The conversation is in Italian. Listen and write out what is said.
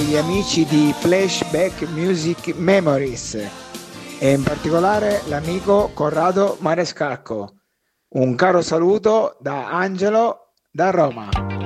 gli amici di Flashback Music Memories e in particolare l'amico Corrado Marescalco. Un caro saluto da Angelo da Roma.